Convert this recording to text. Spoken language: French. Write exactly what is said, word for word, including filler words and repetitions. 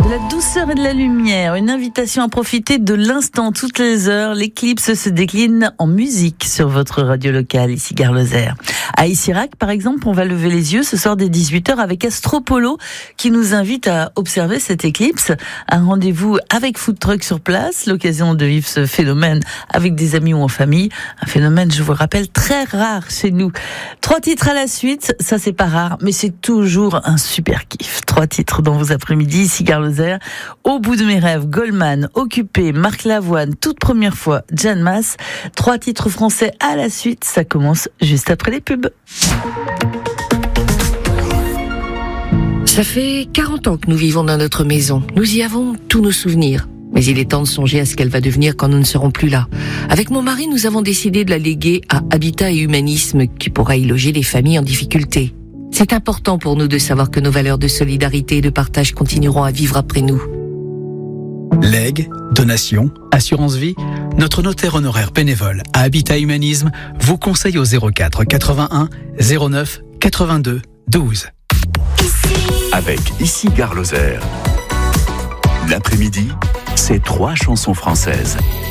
De la douceur et de la lumière, une invitation à profiter de l'instant toutes les heures. L'éclipse se décline en musique sur votre radio locale, ici Gare Lozère. À Issirac, par exemple, on va lever les yeux ce soir dès dix-huit heures avec Astropolo qui nous invite à observer cette éclipse. Un rendez-vous avec food truck sur place, l'occasion de vivre ce phénomène avec des amis ou en famille. Un phénomène, je vous le rappelle, très rare chez nous. Trois titres à la suite, ça c'est pas rare, mais c'est toujours un super kiff. Trois titres dans vos après-midi, ici Gare Lozère. Au bout de mes rêves, Goldman, Occupé, Marc Lavoine, toute première fois, Jeanne Masse. Trois titres français à la suite, ça commence juste après les pubs. Ça fait quarante ans que nous vivons dans notre maison. Nous y avons tous nos souvenirs. Mais il est temps de songer à ce qu'elle va devenir quand nous ne serons plus là. Avec mon mari, nous avons décidé de la léguer à Habitat et Humanisme, qui pourra y loger les familles en difficulté. C'est important pour nous de savoir que nos valeurs de solidarité et de partage continueront à vivre après nous. Legs, donations, assurance vie, notre notaire honoraire bénévole à Habitat Humanisme vous conseille au zéro quatre quatre-vingt-un zéro neuf quatre-vingt-deux douze. Avec ici Gare Lozère. L'après-midi, c'est trois chansons françaises.